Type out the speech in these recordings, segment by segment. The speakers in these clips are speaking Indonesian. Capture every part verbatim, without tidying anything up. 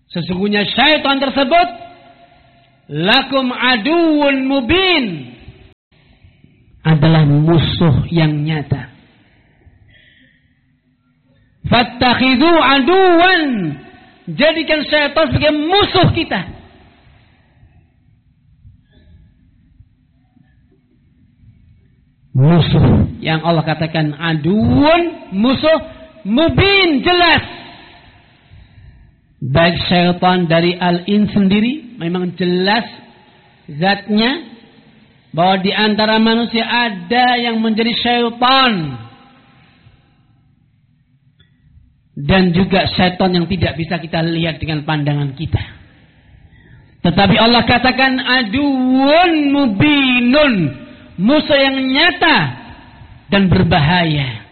Sesungguhnya syaitan tersebut lakum aduun mubin, adalah musuh yang nyata. Fattakhidhu aduwan, jadikan syaitan sebagai musuh kita. Musuh yang Allah katakan aduun, musuh mubin, jelas. Baik syaitan dari al-in sendiri memang jelas zatnya, bahwa di antara manusia ada yang menjadi syaitan, dan juga syaitan yang tidak bisa kita lihat dengan pandangan kita. Tetapi Allah katakan aduun mubinun, musuh yang nyata dan berbahaya.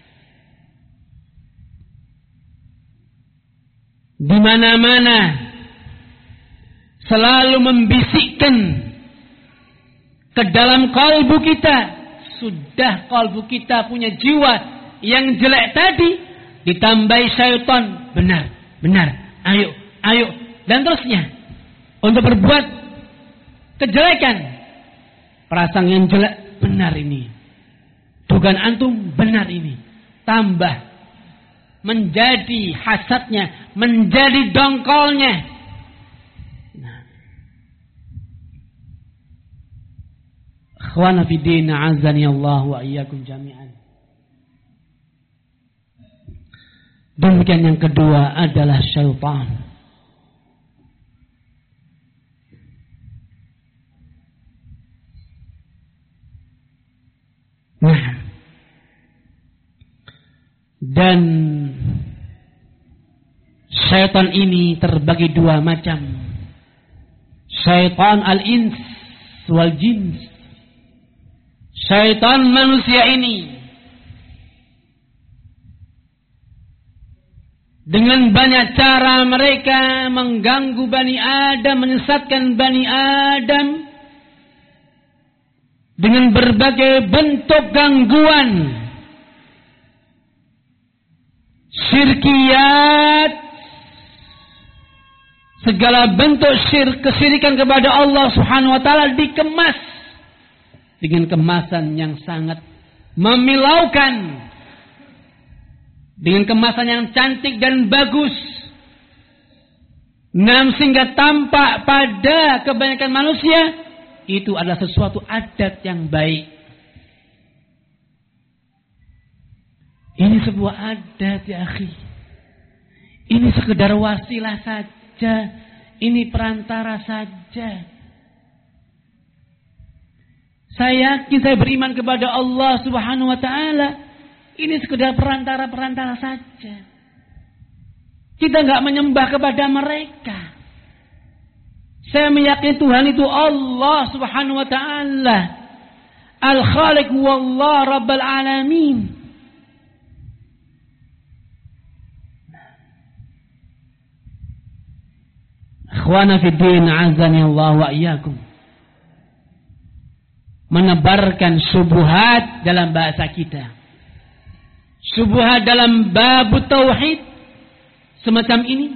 Di mana-mana selalu membisikkan ke dalam kalbu kita. Sudah kalbu kita punya jiwa yang jelek tadi, ditambahi syaitan, benar, benar, ayo, ayo, dan terusnya untuk berbuat kejelekan. Perasaan yang jelek, benar ini. Dugaan antum, benar ini. Tambah menjadi hasadnya, menjadi dongkolnya. Nah. Akhwana fi din, azani Allah wa iyyakum jami'an. Demikian yang kedua adalah syaitan. Nah. Dan syaitan ini terbagi dua macam. Syaitan al-ins wal jins. Syaitan manusia ini dengan banyak cara mereka mengganggu Bani Adam, menyesatkan Bani Adam dengan berbagai bentuk gangguan. Syirkiyat, segala bentuk syirk, kesyirikan kepada Allah Subhanahu wa taala dikemas dengan kemasan yang sangat memilaukan, dengan kemasan yang cantik dan bagus. Nam sehingga tampak pada kebanyakan manusia itu adalah sesuatu adat yang baik. Ini sebuah adat ya akhi. Ini sekedar wasilah saja. Ini perantara saja. Saya yakin, saya beriman kepada Allah Subhanahu wa taala. Ini sekedar perantara-perantara saja. Kita enggak menyembah kepada mereka. Saya meyakini Tuhan itu Allah Subhanahu wa taala. Al-Khaliq wallah Rabbul Alamin. Akhwana fi din, azani Allah wa iyyakum. Menebarkan syubhat dalam bahasa kita. Syubhat dalam bab tauhid semacam ini.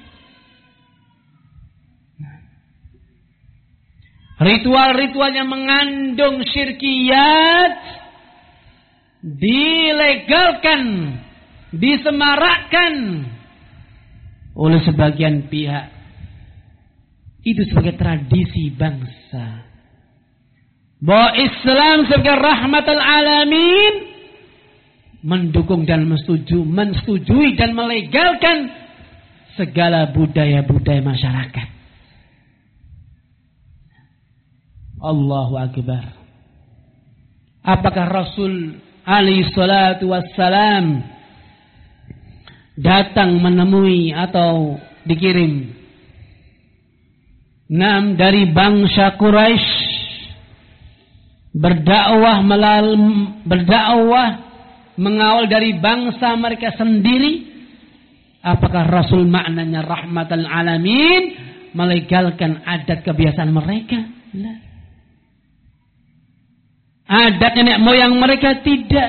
Ritual-ritual yang mengandung syirkiyat dilegalkan, disemarakkan oleh sebagian pihak. Itu sebagai tradisi bangsa. Bahwa Islam sebagai rahmatul alamin mendukung dan mensetujui, mensetujui dan melegalkan segala budaya-budaya masyarakat. Allahu Akbar. Apakah Rasul alaihi salatu wassalam datang menemui atau dikirim Nam dari bangsa Quraisy berdakwah melal berdakwah mengawal dari bangsa mereka sendiri? Apakah Rasul maknanya rahmatan alamin melegalkan adat kebiasaan mereka? Lah. Adat nenek moyang mereka tidak.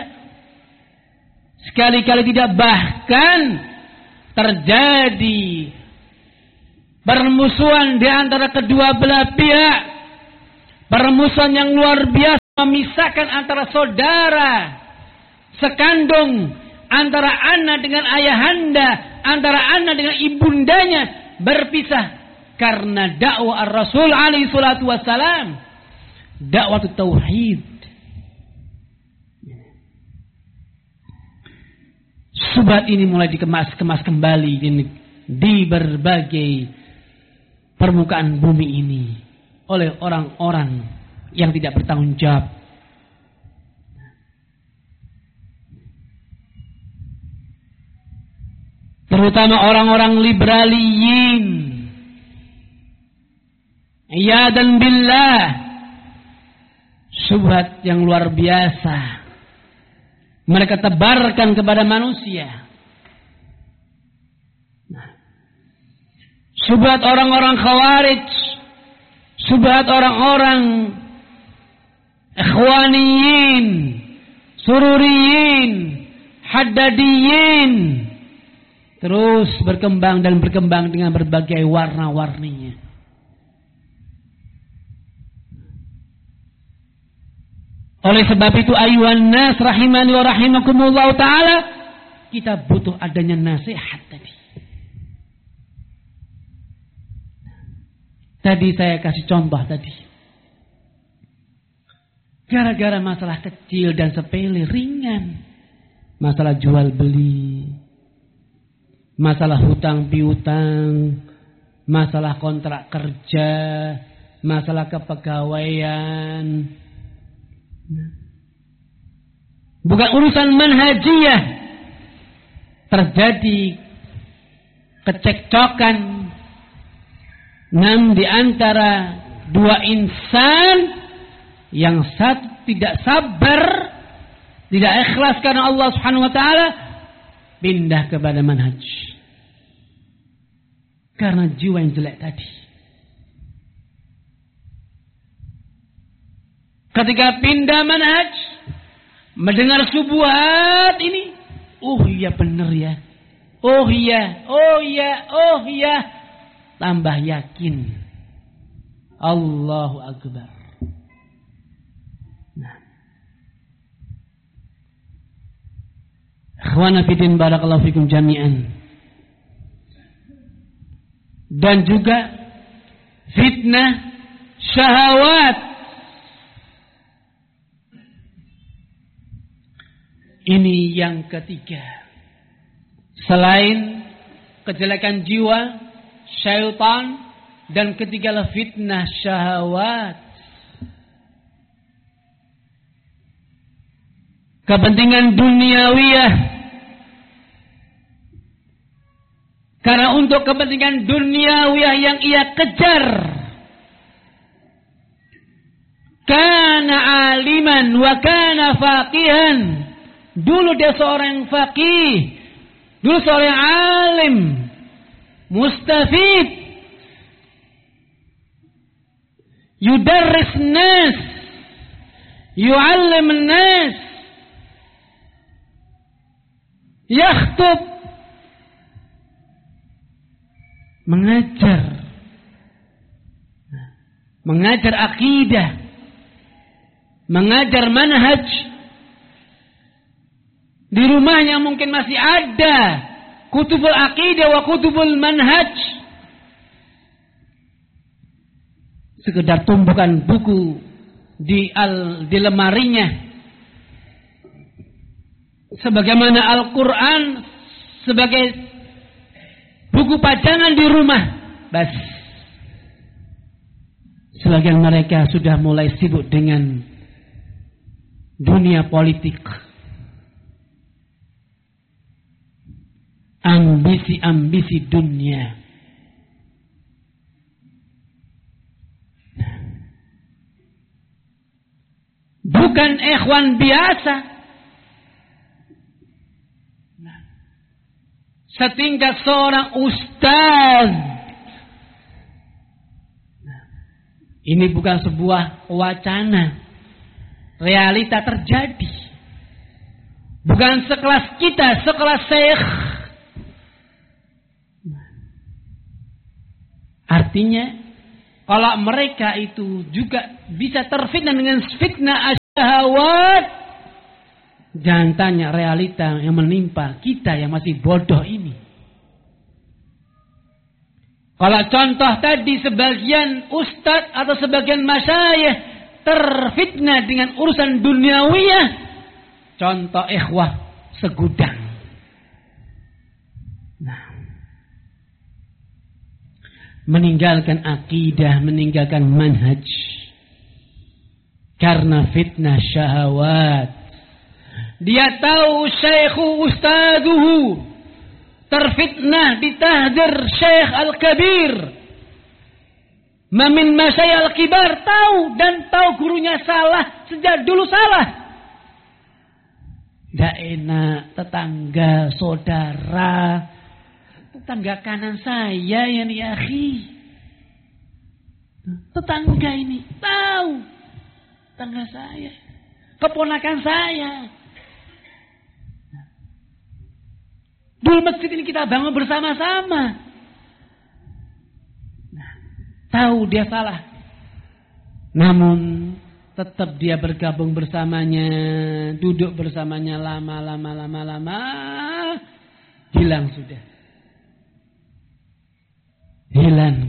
Sekali-kali tidak, bahkan terjadi permusuhan di antara kedua belah pihak, permusuhan yang luar biasa memisahkan antara saudara sekandung, antara anak dengan ayahanda, antara anak dengan ibundanya, berpisah karena dakwah Rasul alaihi salatu wassalam, dakwah tauhid. Subhat ini mulai dikemas-kemas kembali di, di berbagai permukaan bumi ini oleh orang-orang yang tidak bertanggung jawab. Terutama orang-orang liberaliyin. Ya dan billah. Subhat yang luar biasa mereka tebarkan kepada manusia. Subhat orang-orang khawarij, subhat orang-orang ikhwaniyin, sururiyin, haddadiyin, terus berkembang dan berkembang dengan berbagai warna-warninya. Oleh sebab itu ayuhan nas rahimani wa rahimakumullah ta'ala, kita butuh adanya nasihat tadi. Tadi saya kasih contoh tadi. Gara-gara masalah kecil dan sepele ringan. Masalah jual beli. Masalah hutang piutang. Masalah kontrak kerja. Masalah kepegawaian. Bukan urusan manhajiyah. Terjadi kecekcokan nam di antara dua insan, yang satu tidak sabar, tidak ikhlas karena Allah Subhanahu wa taala, pindah kepada manhaj karena jiwa yang jelek tadi. Ketika pindah manhaj, mendengar subuhat ini, oh iya benar ya, oh iya, oh iya, oh iya, tambah yakin. Allahu Akbar. Nah, ikhwana fillah barakallahu fikum jami'an. Dan juga fitnah syahwat. Ini yang ketiga. Selain kejelekan jiwa, syaitan, dan ketigalah fitnah syahwat. Kepentingan duniawiyah. Karena untuk kepentingan duniawiyah yang ia kejar, kana aliman wa kana faqihan. Dulu dia seorang faqih, dulu seorang alim, mustafid, yudarris nas, yu'allim nas, yakhtub, mengajar, mengajar akidah, mengajar manhaj. Di rumahnya mungkin masih ada kutubul aqidah wa kutubul manhaj. Sekedar tumpukan buku di al di lemarinya. Sebagaimana Al-Quran sebagai buku pajangan di rumah. Bas. Sebagian mereka sudah mulai sibuk dengan dunia politik. Ambisi-ambisi dunia. Bukan ikhwan biasa. Setingkat seorang ustaz. Ini bukan sebuah wacana. Realita terjadi. Bukan sekelas kita, sekelas syekh. Artinya kalau mereka itu juga bisa terfitnah dengan fitnah asyahawat, jangan tanya realita yang menimpa kita yang masih bodoh ini. Kalau contoh tadi sebagian ustadz atau sebagian masyayikh terfitnah dengan urusan duniawiyah, contoh ikhwah segudang. Nah, meninggalkan akidah, meninggalkan manhaj karena fitnah syahwat. Dia tahu syekhu ustaduhu terfitnah, ditahdir syekh al-kabir, mamin masyayikh al-kibar, tahu dan tahu gurunya salah, sejak dulu salah. Tidak enak tetangga, saudara, tetangga kanan saya ya nih akhi, tetangga ini tahu, tetangga saya, keponakan saya. Dulu masjid ini kita bangun bersama-sama. Nah, tahu dia salah, namun tetap dia bergabung bersamanya, duduk bersamanya lama, lama, lama, lama, hilang sudah. Hilang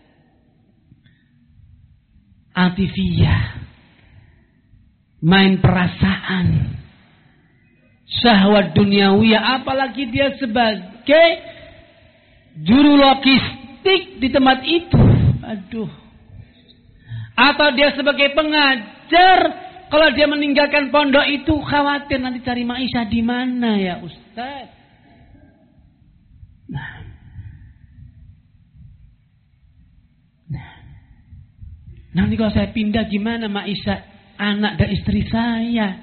atifiyah, main perasaan, syahwat duniawiyah, apalagi dia sebagai juru logistik di tempat itu. Aduh. Atau dia sebagai pengajar, kalau dia meninggalkan pondok itu khawatir nanti cari maisha di mana ya Ustaz. Nah. Nah. Nanti kalau saya pindah gimana maisha anak dan istri saya?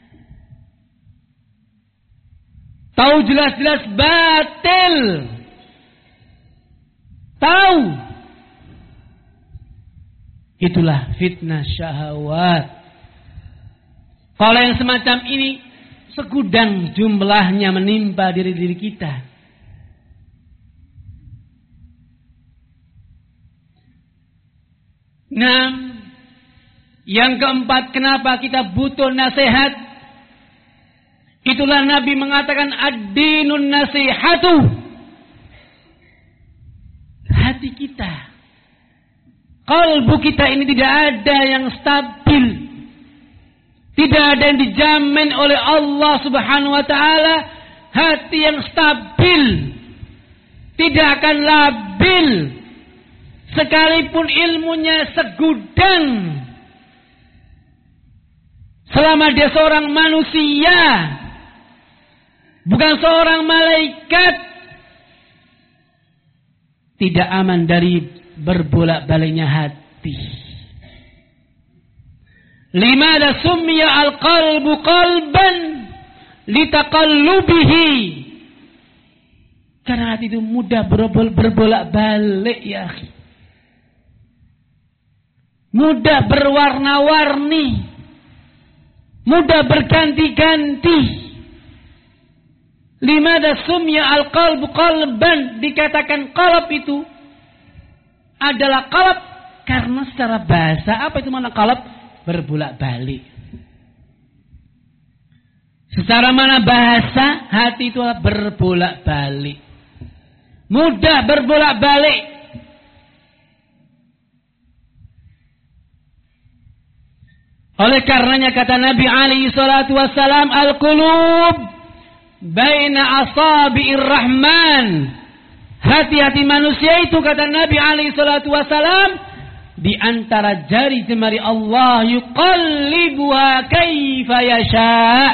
Tahu jelas-jelas batil. Tahu. Itulah fitnah syahwat. Kalau yang semacam ini segudang jumlahnya menimpa diri-diri kita. Nah, yang keempat, kenapa kita butuh nasihat? Itulah Nabi mengatakan ad-dinun nasihatu. Hati kita, kalbu kita ini tidak ada yang stabil, tidak ada yang dijamin oleh Allah Subhanahu wa taala. Hati yang stabil tidak akan labil sekalipun ilmunya segudang, selama dia seorang manusia, bukan seorang malaikat, tidak aman dari berbolak-baliknya hati. Limada summiya al-qalbu qalban litaqallubihi. Karena hati itu mudah berbolak-balik ya akhi. Mudah berwarna-warni, mudah berganti-ganti. Limada sumya al-qalbu qalban, dikatakan qalb itu adalah qalb karena secara bahasa apa itu mana qalb? Berbolak-balik. Secara mana bahasa hati itu berbolak-balik, mudah berbolak-balik. Oleh karenanya kata Nabi alaihi salatu wassalam, al-qulub baina asabi'ir rahman. Hati-hati manusia itu kata Nabi alaihi salatu wassalam di antara jari jemari Allah, yuqallibuha kaifa yasha'.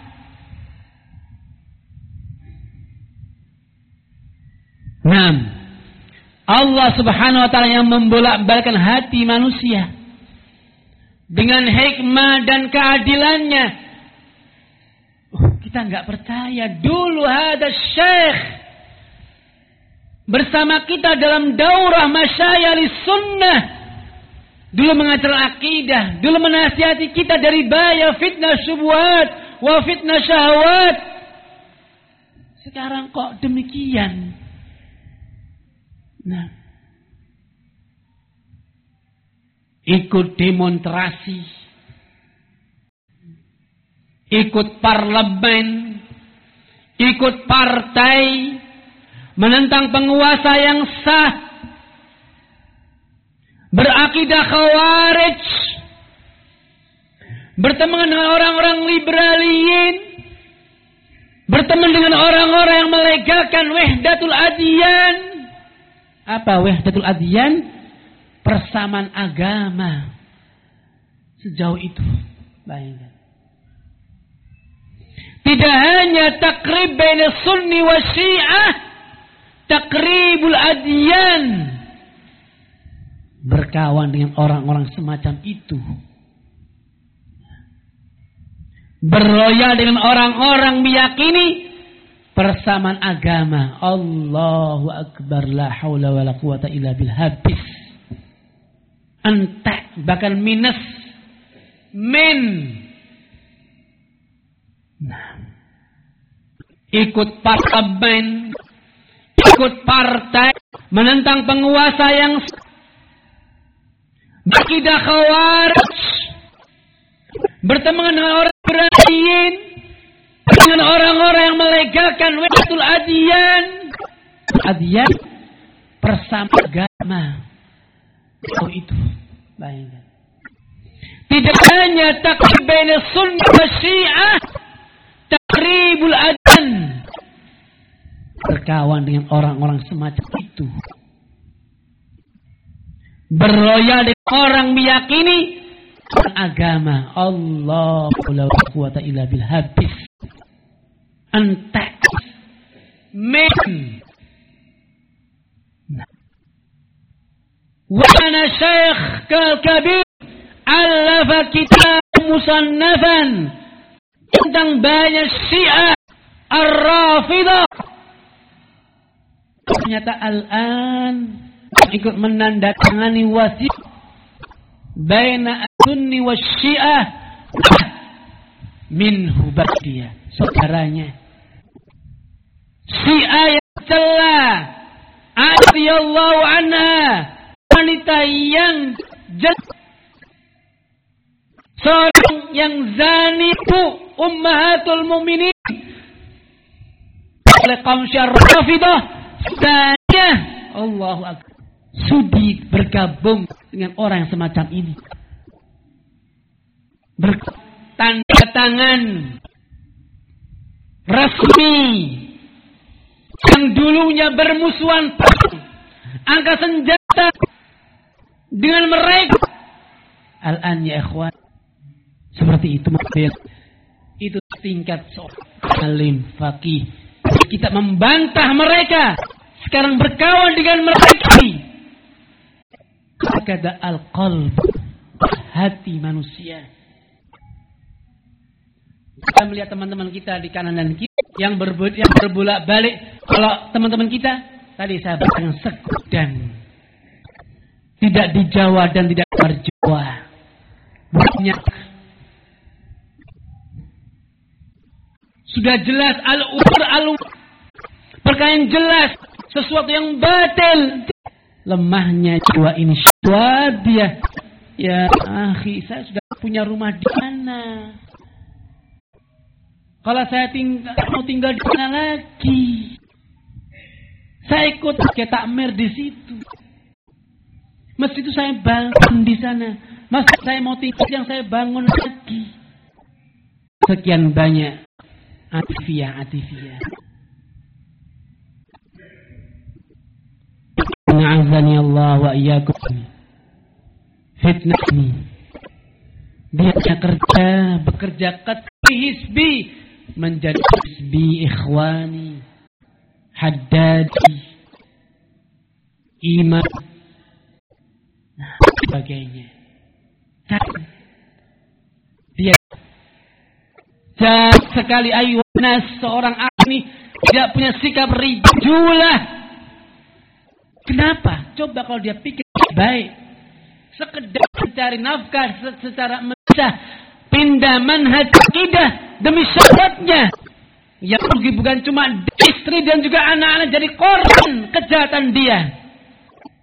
Nah, Allah Subhanahu wa taala yang membolak-balikkan hati manusia dengan hikmah dan keadilannya. Uh, kita nggak percaya. Dulu ada syekh bersama kita dalam daurah masyayikh sunnah. Dulu mengajar akidah, dulu menasihati kita dari bahaya fitnah syubhat wa fitnah syahwat. Sekarang kok demikian? Nah, ikut demonstrasi, ikut parlemen, ikut partai, menentang penguasa yang sah, berakidah khawarij, berteman dengan orang-orang liberalin, berteman dengan orang-orang yang melegakan wahdatul adyan. Apa wahdatul adyan? Persamaan agama. Sejauh itu. Bayangkan. Tidak hanya takrib baina sunni wa syiah, takribul adyan. Berkawan dengan orang-orang semacam itu. Berloyal dengan orang-orang meyakini persamaan agama. Allahu Akbar, la haula wa la quwata illa billah. Habis. Entek, bahkan minus. Min. Nah. Ikut parlemen, ikut partai, menentang penguasa yang berakidah khawarij, berteman dengan orang beraniin, dengan orang-orang yang melegakan wahdatul adyan. Adyan persamaan agama. Oh itu. Bayangkan. Tidak hanya takrib baina sunnah wa syiah, takribul adyan. Berkawan dengan orang-orang semacam itu. Berloyal dengan orang meyakini agama. Allahu la quwata illa billah. Habis. Entek. Min. Wa ana syekh kabir alafa kitab musannafan tentang banyak syiah ar-rafidah. Ternyata al-an ikut menandatangani wasiat baina sunni wa syiah minhu ba'diyah, saudaranya syiah yang celah radhiyallahu anha, wanita yang jad, seorang yang zani itu ummahatul mu'minin oleh kaum syiah rafidah. Saya Allahu Akbar, sudi bergabung dengan orang yang semacam ini, bertanda tangan resmi yang dulunya bermusuhan perang, angkat senjata dengan mereka. Al-an ya ikhwan, seperti itu maksudnya. Itu tingkat seorang alim faqih. Kita membantah mereka, sekarang berkawan dengan mereka. Kata al-qalb, hati manusia. Kita melihat teman-teman kita di kanan dan kiri yang berbu- yang berbolak balik. Kalau teman-teman kita tadi saya bilang sekudan, tidak di Jawa dan tidak di luar Jawa, banyak. Sudah jelas al-umur al-umur, perkara yang jelas, sesuatu yang batil. Lemahnya jiwa ini syadiyah. Ya akhi, saya sudah punya rumah di mana? Kalau saya tinggal, mau tinggal di mana lagi? Saya ikut ke takmir di situ. Masjid itu saya bangun di sana. Mas, saya mau tinggal yang saya bangun lagi. Sekian banyak atifiyah, atifiyah. Na'azani Allah wa iyyakum. Fitnah ini. Dia kerja, bekerja katri hisbi, menjadi hisbi ikhwani, haddadi, iman, nah, sebagainya. Dia jahat sekali ayunas, seorang ini tidak punya sikap rijulah. Kenapa? Coba kalau dia pikir baik, sekedar mencari nafkah secara mesah, pindah manhaj akidah demi syaratnya. Yang rugi bukan cuma istri dan juga anak-anak, jadi korban kejahatan dia.